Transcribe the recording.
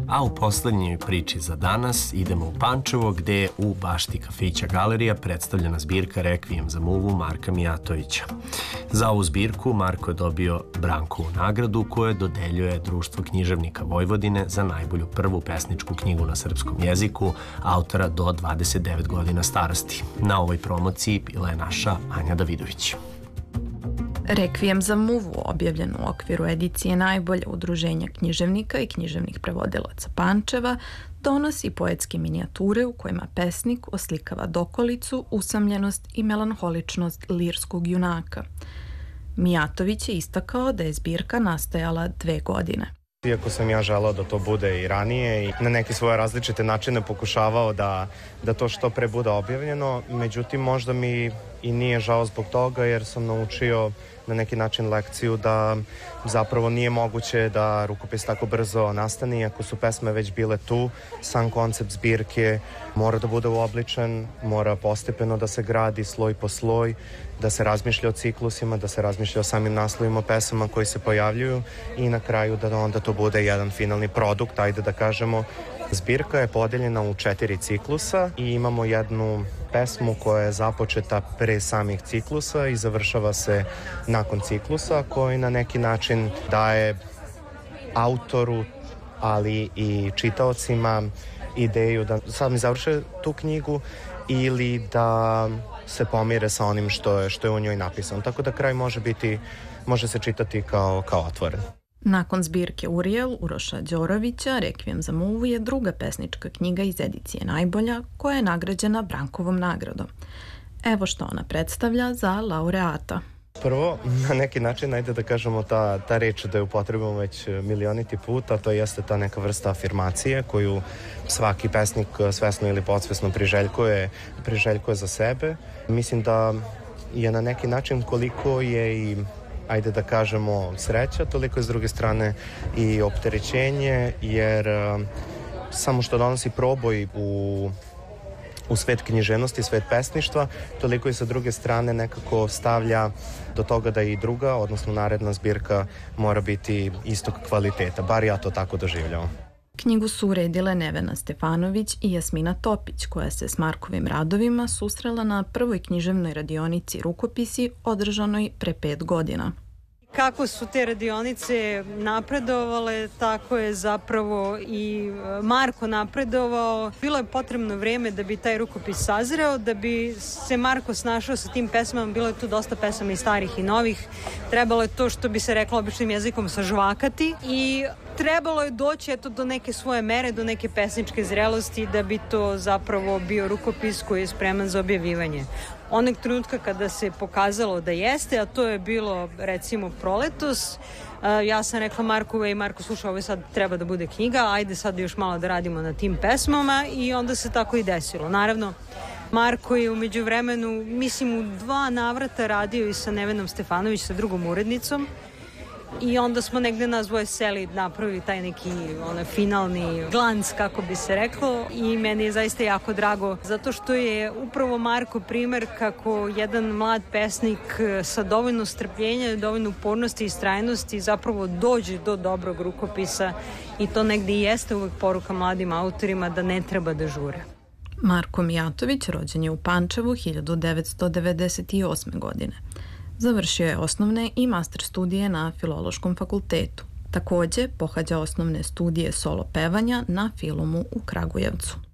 A u poslednjoj priči za danas idemo u Pančevo, gde je u bašti kafića Galerija predstavljena zbirka Rekvijem za muvu Marka Mijatovića. Za ovu zbirku Marko je dobio Brankovu nagradu koju dodeljuje Društvo književnika Vojvodine za najbolju prvu pesničku knjigu na srpskom jeziku autora do 29 godina starosti. Na ovoj promociji bila je naša Anja Davidović. Rekvijem za muvu, objavljen u okviru edicije Najbolje udruženja književnika i književnih prevodilaca Pančeva, donosi poetske minijature u kojima pesnik oslikava dokolicu, usamljenost i melanholičnost lirskog junaka. Mijatović je istakao da je zbirka nastajala 2 godine. Iako sam ja želao da to bude i ranije i na neke svoje različite načine pokušavao da to što pre bude objavljeno, međutim možda mi i nije žao zbog toga jer sam naučio na neki način lekciju da zapravo nije moguće da rukopis tako brzo nastane, iako su pesme već bile tu. Sam koncept zbirke mora da bude uobličen, mora postepeno da se gradi sloj po sloj, da se razmišlja o ciklusima, da se razmišlja o samim naslovima pesama koji se pojavljuju i na kraju da onda to bude jedan finalni produkt, ajde da kažemo. Zbirka je podeljena u 4 ciklusa i imamo jednu pesmu koja je započeta pre samih ciklusa i završava se nakon ciklusa, koji na neki način daje autoru, ali i čitaocima ideju da sami završe tu knjigu ili da se pomire sa onim što je u njoj napisano. Tako da kraj može se čitati kao otvoren. Nakon zbirke Urijel Uroša Đorovića, Rekvijem za muvu je druga pesnička knjiga iz edicije Najbolja, koja je nagrađena Brankovom nagradom. Evo što ona predstavlja za laureata. Prvo, na neki način, ajde da kažemo ta reč da je upotrebujemo već milioniti puta, to jeste ta neka vrsta afirmacije koju svaki pesnik svesno ili podsvesno priželjkuje za sebe. Mislim da je na neki način koliko je i ajde da kažemo sreća, toliko je s druge strane i opterećenje, jer samo što donosi proboj u svet književnosti, svet pesništva, toliko i sa druge strane nekako stavlja do toga da i druga, odnosno naredna zbirka mora biti istog kvaliteta, bar ja to tako doživljavam. Knjigu su uredile Nevena Stefanović i Jasmina Topić, koja se s Markovim radovima susrela na prvoj književnoj radionici Rukopisi održanoj pre 5 godina. Kako su te radionice napredovale, tako je zapravo i Marko napredovao. Bilo je potrebno vreme da bi taj rukopis sazreo, da bi se Marko snašao sa tim pesmama. Bilo je tu dosta pesama i starih i novih. Trebalo je to, što bi se reklo običnim jezikom, sažvakati i trebalo je doći do neke svoje mere, do neke pesničke zrelosti da bi to zapravo bio rukopis koji je spreman za objavljivanje. Onog trenutka kada se pokazalo da jeste, a to je bilo recimo proletos, ja sam rekla Marku, Marko, slušaj, ovo sad treba da bude knjiga, ajde sad još malo da radimo na tim pesmama i onda se tako i desilo. Naravno, Marko je umeđu vremenu, mislim, u 2 navrata radio i sa Nevenom Stefanović, sa drugom urednicom, i onda smo negde nas dvoje seli, napravili taj neki finalni glanc, kako bi se reklo, i meni je zaista jako drago zato što je upravo Marko primer kako jedan mlad pesnik sa dovoljno strpljenja, dovoljno upornosti i istrajnosti zapravo dođe do dobrog rukopisa i to negde i jeste uvek poruka mladim autorima da ne treba da žure. Marko Mijatović rođen je u Pančevu 1998. godine. Završio je osnovne i master studije na Filološkom fakultetu. Takođe, pohađa osnovne studije solo pevanja na Filumu u Kragujevcu.